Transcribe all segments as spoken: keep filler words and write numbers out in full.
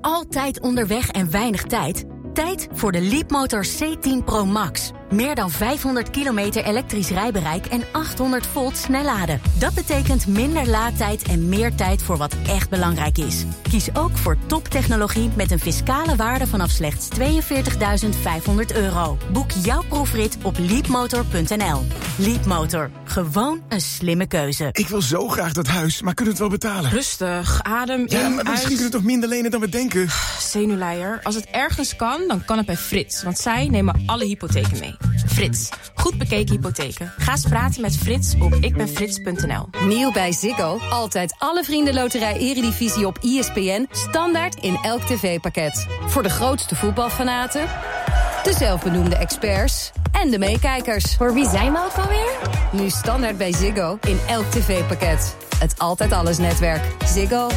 Altijd onderweg en weinig tijd? Tijd voor de Leapmotor C tien Pro Max. Meer dan vijfhonderd kilometer elektrisch rijbereik en achthonderd volt snelladen. Dat betekent minder laadtijd en meer tijd voor wat echt belangrijk is. Kies ook voor toptechnologie met een fiscale waarde vanaf slechts tweeënveertigduizend vijfhonderd euro. Boek jouw proefrit op leapmotor punt n l. Leapmotor. Gewoon een slimme keuze. Ik wil zo graag dat huis, maar kunnen we het wel betalen? Rustig, adem ja, in, maar misschien uit. kunnen we toch minder lenen dan we denken? Zenuwleier. Als het ergens kan, dan kan het bij Frits. Want zij nemen alle hypotheken mee. Frits. Goed bekeken hypotheken. Ga eens praten met Frits op ikbenfrits punt n l. Nieuw bij Ziggo. Altijd alle vriendenloterij Eredivisie op E S P N. Standaard in elk tv-pakket. Voor de grootste voetbalfanaten, de zelfbenoemde experts en de meekijkers. Voor wie zijn we ook alweer? Nu standaard bij Ziggo in elk tv-pakket. Het Altijd Alles netwerk. Ziggo.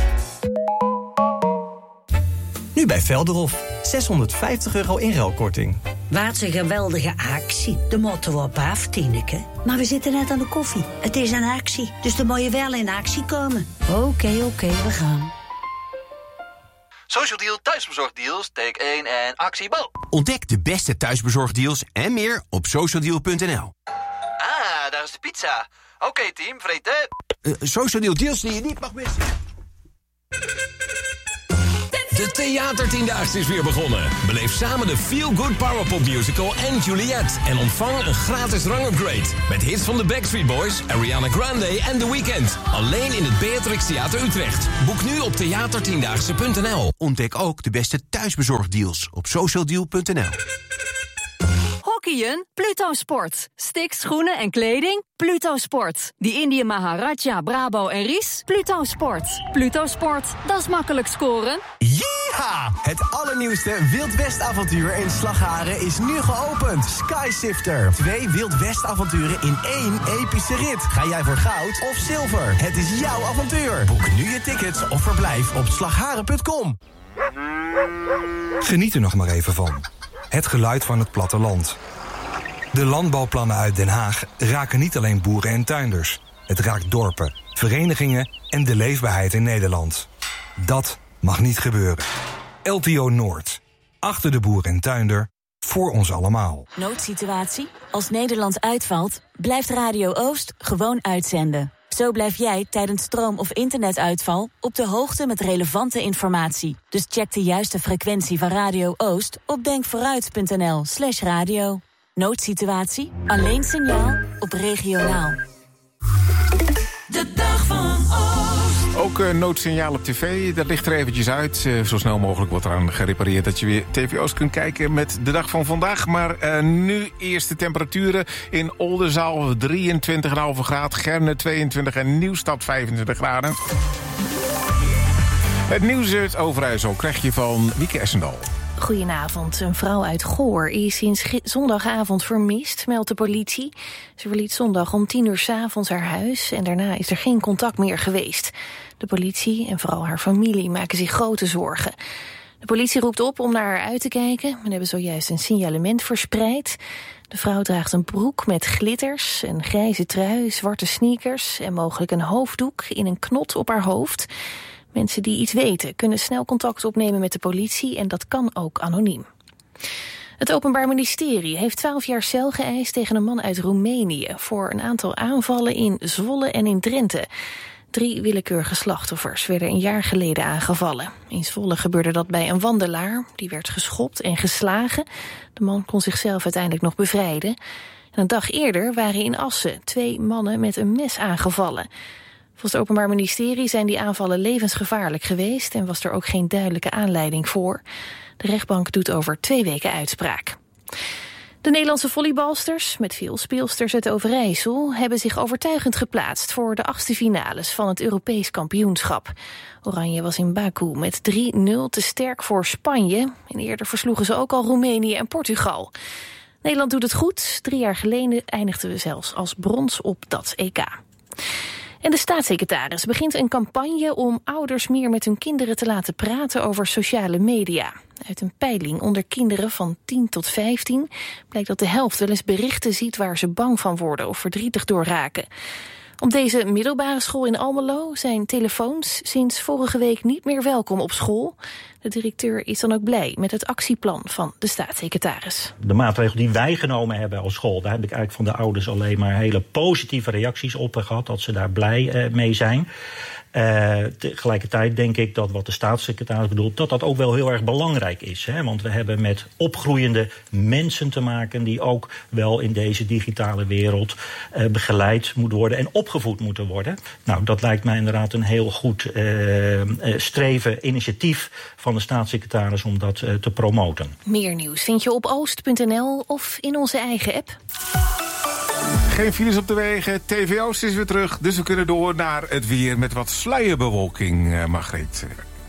Nu bij Velderhof. zeshonderdvijftig euro inruilkorting. Wat een geweldige actie. De motto op af, Tineke. Maar we zitten net aan de koffie. Het is een actie, dus dan moet je wel in actie komen. Oké, okay, oké, okay, we gaan. Social Deal thuisbezorgdeals, take één en actie Bo. Ontdek de beste thuisbezorgdeals en meer op socialdeal punt n l. Ah, daar is de pizza. Oké okay, team, vreten. Uh, Social Deal deals die je niet mag missen. De Theatertiendaagse is weer begonnen. Beleef samen de Feel Good Powerpop Musical en Juliet. En ontvang een gratis rangupgrade. Met hits van de Backstreet Boys, Ariana Grande en The Weeknd. Alleen in het Beatrix Theater Utrecht. Boek nu op theatertiendaagse punt n l. Ontdek ook de beste thuisbezorgdeals op socialdeal punt n l. Hockeyen? Pluto Sport. Sticks, schoenen en kleding? Pluto Sport. Die Indië Maharaja, Brabo en Ries? Pluto Sport. Pluto Sport, dat is makkelijk scoren. Yeeha! Het allernieuwste Wild West avontuur in Slagharen is nu geopend. Skysifter. Twee Wild West avonturen in één epische rit. Ga jij voor goud of zilver? Het is jouw avontuur. Boek nu je tickets of verblijf op slagharen punt com. Geniet er nog maar even van. Het geluid van het platteland. De landbouwplannen uit Den Haag raken niet alleen boeren en tuinders. Het raakt dorpen, verenigingen en de leefbaarheid in Nederland. Dat mag niet gebeuren. L T O Noord. Achter de boer en tuinder. Voor ons allemaal. Noodsituatie? Als Nederland uitvalt, blijft Radio Oost gewoon uitzenden. Zo blijf jij tijdens stroom- of internetuitval op de hoogte met relevante informatie. Dus check de juiste frequentie van Radio Oost op denkvooruit.nl slash radio. Noodsituatie? Alleen signaal op regionaal. De dag van Oost. Ook uh, noodsignaal op tv, dat ligt er eventjes uit. Uh, zo snel mogelijk wordt eraan gerepareerd dat je weer T V Oost kunt kijken met de dag van vandaag. Maar uh, nu eerst de temperaturen in Oldenzaal drieëntwintig komma vijf graden, Gerne tweeëntwintig en Nieuwstad vijfentwintig graden. Het nieuws uit Overijssel krijg je van Wieke Essendal. Goedenavond. Een vrouw uit Goor is sinds zondagavond vermist, meldt de politie. Ze verliet zondag om tien uur 's avonds haar huis en daarna is er geen contact meer geweest. De politie en vooral haar familie maken zich grote zorgen. De politie roept op om naar haar uit te kijken en hebben zojuist een signalement verspreid. De vrouw draagt een broek met glitters, een grijze trui, zwarte sneakers en mogelijk een hoofddoek in een knot op haar hoofd. Mensen die iets weten kunnen snel contact opnemen met de politie en dat kan ook anoniem. Het Openbaar Ministerie heeft twaalf jaar cel geëist tegen een man uit Roemenië voor een aantal aanvallen in Zwolle en in Drenthe. Drie willekeurige slachtoffers werden een jaar geleden aangevallen. In Zwolle gebeurde dat bij een wandelaar. Die werd geschopt en geslagen. De man kon zichzelf uiteindelijk nog bevrijden. En een dag eerder waren in Assen twee mannen met een mes aangevallen. Volgens het Openbaar Ministerie zijn die aanvallen levensgevaarlijk geweest en was er ook geen duidelijke aanleiding voor. De rechtbank doet over twee weken uitspraak. De Nederlandse volleybalsters, met veel speelsters uit Overijssel, hebben zich overtuigend geplaatst voor de achtste finales van het Europees kampioenschap. Oranje was in Baku met drie nul te sterk voor Spanje en eerder versloegen ze ook al Roemenië en Portugal. Nederland doet het goed. Drie jaar geleden eindigden we zelfs als brons op dat E K. En de staatssecretaris begint een campagne om ouders meer met hun kinderen te laten praten over sociale media. Uit een peiling onder kinderen van tien tot vijftien blijkt dat de helft wel eens berichten ziet waar ze bang van worden of verdrietig door raken. Op deze middelbare school in Almelo zijn telefoons sinds vorige week niet meer welkom op school. De directeur is dan ook blij met het actieplan van de staatssecretaris. De maatregel die wij genomen hebben als school, daar heb ik eigenlijk van de ouders alleen maar hele positieve reacties op gehad, dat ze daar blij uh, mee zijn. Uh, tegelijkertijd denk ik dat wat de staatssecretaris bedoelt, dat dat ook wel heel erg belangrijk is. Hè? Want we hebben met opgroeiende mensen te maken die ook wel in deze digitale wereld uh, begeleid moeten worden en opgevoed moeten worden. Nou, dat lijkt mij inderdaad een heel goed uh, uh, streven initiatief van de staatssecretaris om dat uh, te promoten. Meer nieuws vind je op oost punt n l of in onze eigen app. Geen files op de wegen, T V Oost is weer terug, dus we kunnen door naar het weer met wat sluierbewolking, uh, Margreet.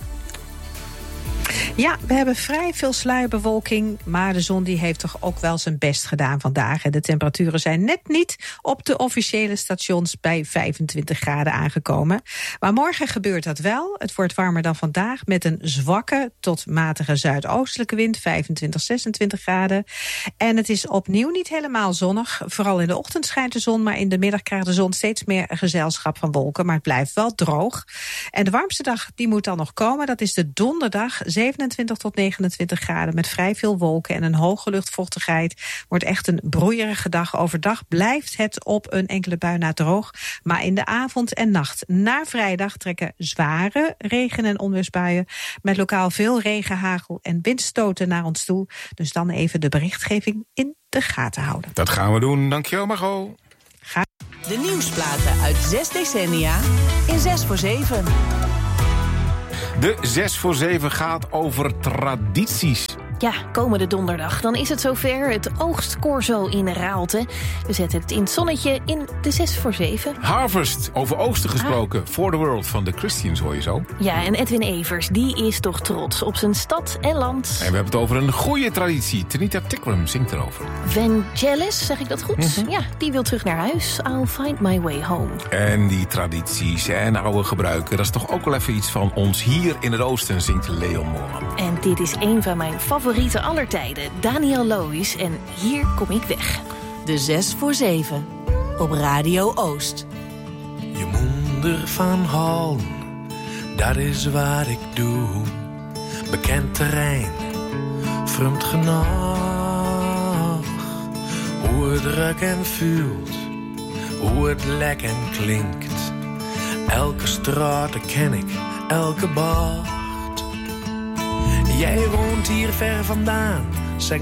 Ja, we hebben vrij veel sluierbewolking, maar de zon die heeft toch ook wel zijn best gedaan vandaag. En de temperaturen zijn net niet op de officiële stations bij vijfentwintig graden aangekomen. Maar morgen gebeurt dat wel. Het wordt warmer dan vandaag met een zwakke tot matige zuidoostelijke wind, vijfentwintig, zesentwintig graden. En het is opnieuw niet helemaal zonnig. Vooral in de ochtend schijnt de zon, maar in de middag krijgt de zon steeds meer gezelschap van wolken. Maar het blijft wel droog. En de warmste dag die moet dan nog komen, dat is de donderdag, zevenentwintig tot negenentwintig graden met vrij veel wolken en een hoge luchtvochtigheid. Wordt echt een broeierige dag. Overdag blijft het op een enkele bui na droog. Maar in de avond en nacht na vrijdag trekken zware regen- en onweersbuien met lokaal veel regen, hagel en windstoten naar ons toe. Dus dan even de berichtgeving in de gaten houden. Dat gaan we doen. Dankjewel, Margot. Ga. De nieuwsplaten uit zes decennia in zes voor zeven. De zes voor zeven gaat over tradities. Ja, komende donderdag. Dan is het zover, het oogstcorso in Raalte. We zetten het in het zonnetje in de zes voor zeven. Harvest, over oogsten gesproken. Ah. For the World van de Christians hoor je zo. Ja, en Edwin Evers, die is toch trots op zijn stad en land. En we hebben het over een goede traditie. Tanita Tickram zingt erover. Vangelis, zeg ik dat goed? Mm-hmm. Ja, die wil terug naar huis. I'll find my way home. En die tradities en oude gebruiken, dat is toch ook wel even iets van ons hier in het oosten, zingt Leon Moorman. En dit is een van mijn favorieten. Favoriete aller tijden, Daniel Lois en Hier kom ik weg. De zes voor zeven op Radio Oost. Je moet ervan houden, dat is wat ik doe. Bekend terrein, vreemd genoeg. Hoe het ruikt en voelt, hoe het lekt en klinkt. Elke straat ken ik, elke bar. Jij woont hier ver vandaan,